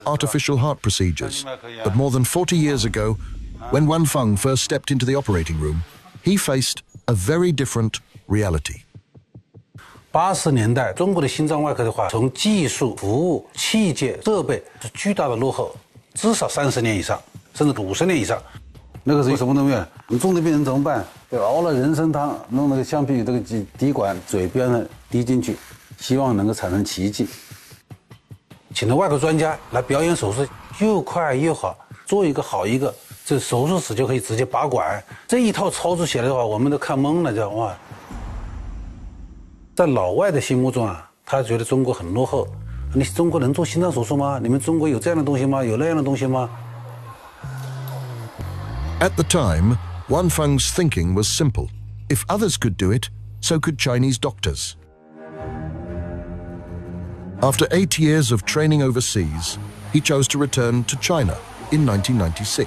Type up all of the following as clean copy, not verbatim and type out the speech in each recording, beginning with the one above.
artificial heart procedures. But more than 40 years ago, when Wanfeng first stepped into the operating room, he faced a very different reality. 80年代，中国的心脏外科的话，从技术、服务、器械、设备是巨大的落后，至少30年以上，甚至50年以上。那个时候什么都没有，你重的病人怎么办？熬了人参汤，弄那个橡皮这个滴管嘴边上滴进去，希望能够产生奇迹。请了外科专家来表演手术，又快又好，做一个好一个，这手术室就可以直接拔管。这一套操作起来的话，我们都看懵了，叫哇！在老外的心目中啊，他觉得中国很落后。你中国能做心脏手术吗？你们中国有这样的东西吗？有那样的东西吗？ At the time, Wanfeng's thinking was simple. If others could do it, so could Chinese doctors. After 8 years of training overseas, he chose to return to China in 1996.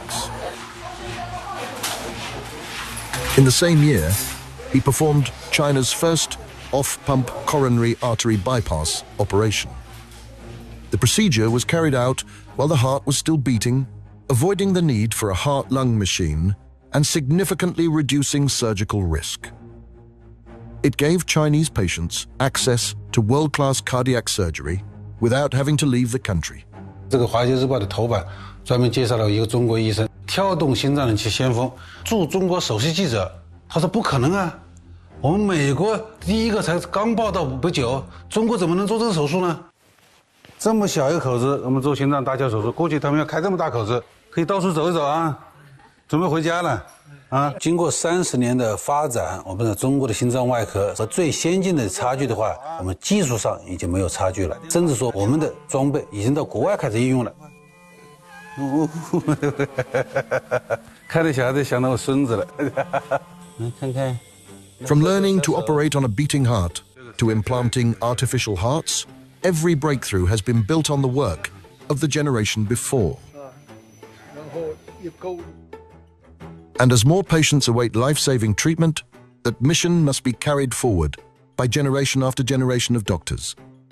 In the same year, he performed China's first off-pump coronary artery bypass operation. The procedure was carried out while the heart was still beating, avoiding the need for a heart-lung machine and significantly reducing surgical risk. It gave Chinese patients access to world-class cardiac surgery without having to leave the country. 这个《华尔街日报》的头版专门介绍了一个中国医生跳动心脏的先锋，驻中国首席记者，他说不可能啊，我们美国第一个才刚报道不久，中国怎么能做这个手术呢？这么小一个口子，我们做心脏搭桥手术，过去他们要开这么大口子，可以到处走一走啊，准备回家了。 啊，经过30年的发展，我们的中国的心脏外科和最先进的差距的话，我们技术上已经没有差距了，甚至说我们的装备已经到国外开始应用了。看着小孩子想到我孙子了。看看。 From learning to operate on a beating heart to implanting artificial hearts, every breakthrough has been built on the work of the generation before. And as more patients await life-saving treatment, that mission must be carried forward by generation after generation of doctors.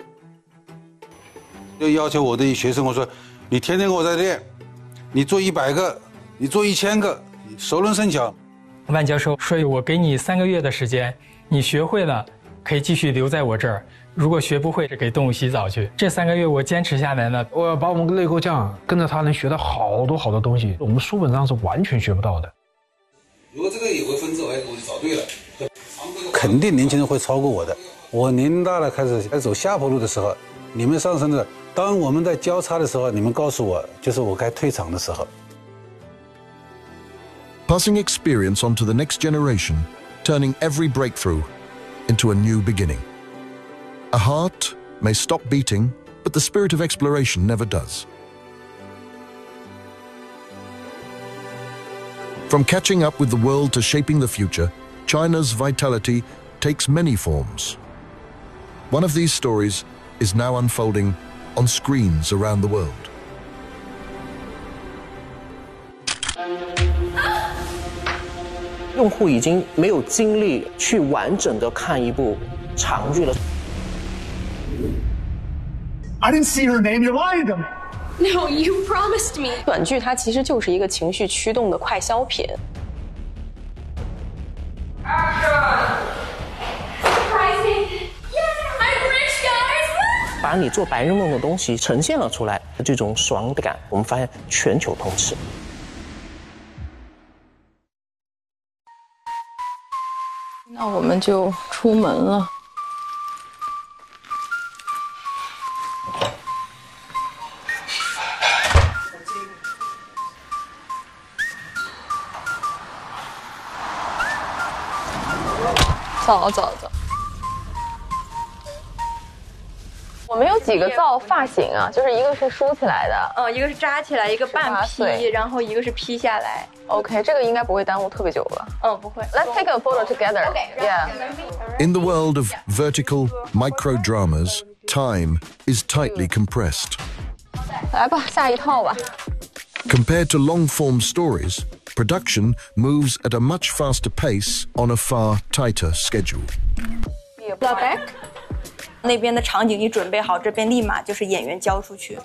就要求我的学生，我说，你天天跟我在练，你做100个，你做1000个，熟能生巧。 万教授说：“我给你3个月的时间，你学会了，可以继续留在我这儿。如果学不会，给动物洗澡去。这3个月我坚持下来呢， 我要把我们内沟匠跟着他能学到好多好多东西，我们书本上是完全学不到的。” 如果这个有个分支，我就找对了。肯定年轻人会超过我的。我年龄大了，开始走下坡路的时候，你们上升的。当我们在交叉的时候，你们告诉我，就是我该退场的时候。 Passing experience on to the next generation, turning every breakthrough into a new beginning. A heart may stop beating, but the spirit of exploration never does. From catching up with the world to shaping the future, China's vitality takes many forms. One of these stories is now unfolding on screens around the world. 用户已经没有精力去完整的看一部长剧了。 I didn't see her name. You're lying to me. No, you promised me. 短剧它其实就是一个情绪驱动的快消品。 把你做白日梦的东西呈现了出来，这种爽感，我们发现全球通吃。 那我们就出门了。走走走。我们有几个造发型啊？就是一个是梳起来的， 一个是扎起来，一个半披，然后一个是披下来。 OK， 这个应该不会耽误特别久吧？ 不会。 Let's take a photo together. Yeah. In the world of vertical micro dramas, time is tightly compressed. 来吧，下一套吧。 Compared to long-form stories, production moves at a much faster pace on a far tighter schedule. Back. 那边的场景一准备好，这边立马就是演员交出去。